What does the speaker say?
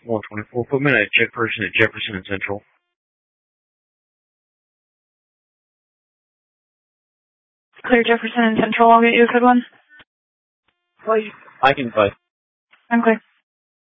124. Put me in a check person at Jefferson and Central. Clear Jefferson and Central. I'll get you a good one. I can play. I'm clear.